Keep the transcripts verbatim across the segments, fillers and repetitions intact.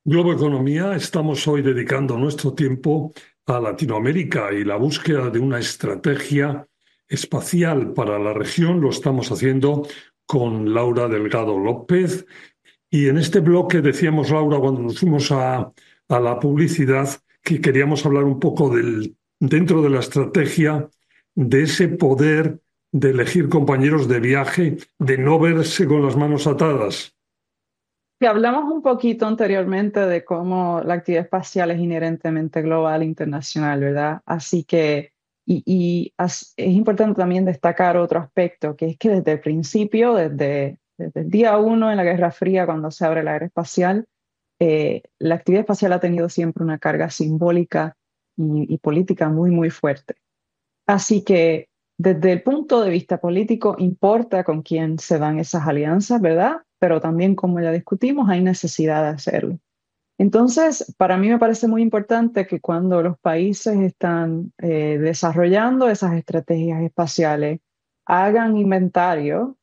Globo Economía, estamos hoy dedicando nuestro tiempo a Latinoamérica y la búsqueda de una estrategia espacial para la región. Lo estamos haciendo con Laura Delgado López. Y en este bloque decíamos, Laura, cuando nos fuimos a, a la publicidad, que queríamos hablar un poco del, dentro de la estrategia, de ese poder de elegir compañeros de viaje, de no verse con las manos atadas. Que hablamos un poquito anteriormente de cómo la actividad espacial es inherentemente global e internacional, ¿verdad? Así que, y, y as- es importante también destacar otro aspecto, que es que desde el principio, desde, desde el día uno en la Guerra Fría, cuando se abre la era espacial, eh, la actividad espacial ha tenido siempre una carga simbólica y, y política muy, muy fuerte. Así que desde el punto de vista político importa con quién se dan esas alianzas, ¿verdad? Pero también, como ya discutimos, hay necesidad de hacerlo. Entonces, para mí me parece muy importante que cuando los países están eh, desarrollando esas estrategias espaciales, hagan inventario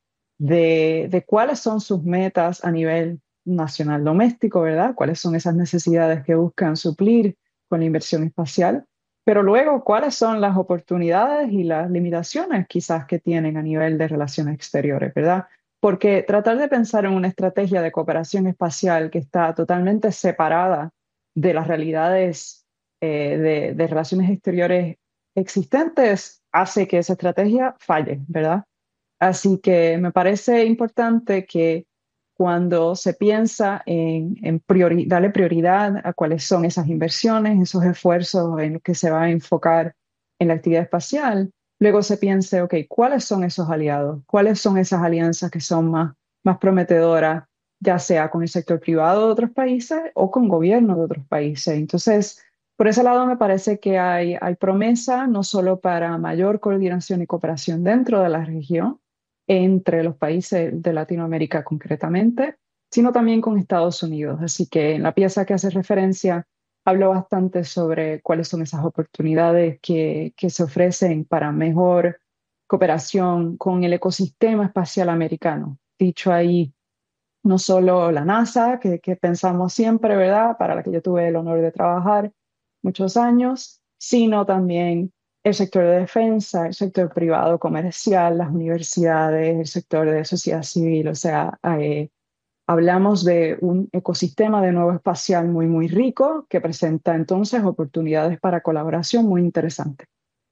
de, de cuáles son sus metas a nivel nacional doméstico, ¿verdad? Cuáles son esas necesidades que buscan suplir con la inversión espacial, pero luego cuáles son las oportunidades y las limitaciones quizás que tienen a nivel de relaciones exteriores, ¿verdad? Porque tratar de pensar en una estrategia de cooperación espacial que está totalmente separada de las realidades eh, de, de relaciones exteriores existentes hace que esa estrategia falle, ¿verdad? Así que me parece importante que cuando se piensa en, en priori- darle prioridad a cuáles son esas inversiones, esos esfuerzos en los que se va a enfocar en la actividad espacial, luego se piense, ok, ¿cuáles son esos aliados? ¿Cuáles son esas alianzas que son más, más prometedoras, ya sea con el sector privado de otros países o con gobiernos de otros países? Entonces, por ese lado me parece que hay, hay promesa no solo para mayor coordinación y cooperación dentro de la región, entre los países de Latinoamérica concretamente, sino también con Estados Unidos. Así que en la pieza que hace referencia hablo bastante sobre cuáles son esas oportunidades que, que se ofrecen para mejor cooperación con el ecosistema espacial americano. Dicho ahí, no solo la NASA, que, que pensamos siempre, ¿verdad? Para la que yo tuve el honor de trabajar muchos años, sino también el sector de defensa, el sector privado comercial, las universidades, el sector de sociedad civil. O sea, eh, hablamos de un ecosistema de nuevo espacial muy, muy rico que presenta entonces oportunidades para colaboración muy interesantes.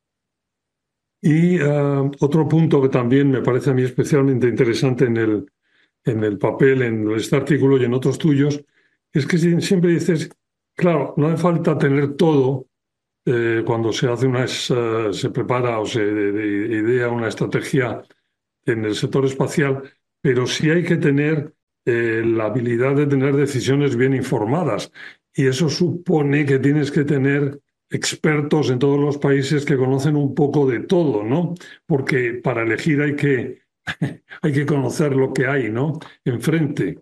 Y ah, otro punto que también me parece a mí especialmente interesante en el, en el papel, en este artículo y en otros tuyos, es que si- siempre dices, claro, no hace falta tener todo eh, cuando se hace una, es- eh, se prepara o se de- de- idea una estrategia en el sector espacial, pero sí hay que tener eh, la habilidad de tener decisiones bien informadas. Y eso supone que tienes que tener expertos en todos los países que conocen un poco de todo, ¿no? Porque para elegir hay que, hay que conocer lo que hay, ¿no? Enfrente.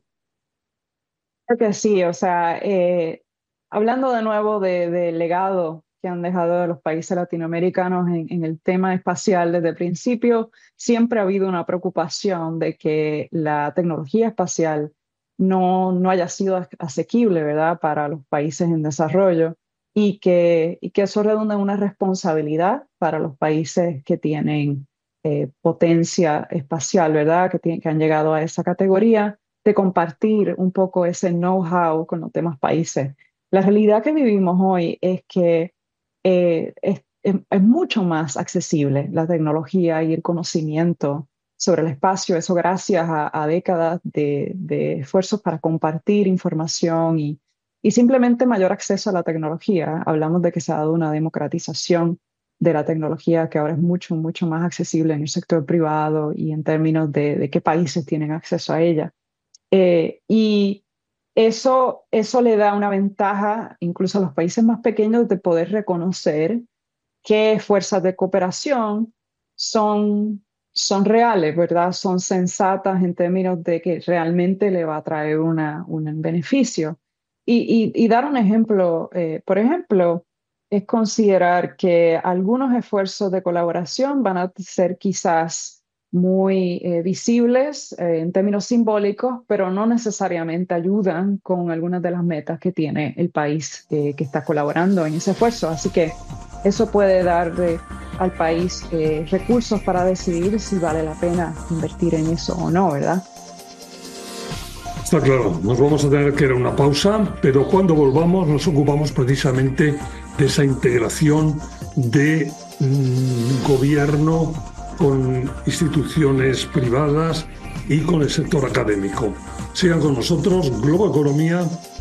Creo que sí, o sea, eh, hablando de nuevo de, de legado que han dejado los países latinoamericanos en, en el tema espacial desde el principio, siempre ha habido una preocupación de que la tecnología espacial no, no haya sido as- asequible, ¿verdad?, para los países en desarrollo y que, y que eso redunda en una responsabilidad para los países que tienen eh, potencia espacial, ¿verdad?, que, tienen- que han llegado a esa categoría de compartir un poco ese know-how con los demás países. La realidad que vivimos hoy es que eh, es, es- es mucho más accesible la tecnología y el conocimiento sobre el espacio, eso gracias a, a décadas de, de esfuerzos para compartir información y, y simplemente mayor acceso a la tecnología. Hablamos de que se ha dado una democratización de la tecnología que ahora es mucho, mucho más accesible en el sector privado y en términos de, de qué países tienen acceso a ella. Eh, y eso, eso le da una ventaja incluso a los países más pequeños de poder reconocer qué fuerzas de cooperación son, son reales, ¿verdad? Son sensatas en términos de que realmente le va a traer una, un beneficio. Y, y- y dar un ejemplo, eh, por ejemplo, es considerar que algunos esfuerzos de colaboración van a ser quizás muy eh, visibles eh, en términos simbólicos, pero no necesariamente ayudan con algunas de las metas que tiene el país eh, que está colaborando en ese esfuerzo. Así que eso puede darle al país eh, recursos para decidir si vale la pena invertir en eso o no, ¿verdad? Está claro, nos vamos a tener que ir a una pausa, pero cuando volvamos nos ocupamos precisamente de esa integración de mmm, gobierno con instituciones privadas y con el sector académico. Sigan con nosotros, Globo Economía,